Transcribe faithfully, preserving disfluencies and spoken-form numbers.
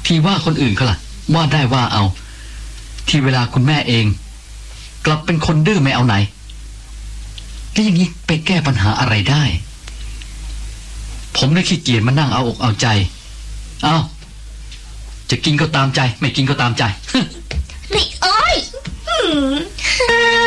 ที่ว่าคนอื่นเขาล่ะว่าได้ว่าเอาที่เวลาคุณแม่เองกลับเป็นคนดื้อไม่เอาไหนแล้วอย่างนี้ไปแก้ปัญหาอะไรได้ผมได้ขี้เกียจมานั่งเอาอกเอาใจเอาจะกินก็ตามใจไม่กินก็ตามใจนี่อ้อย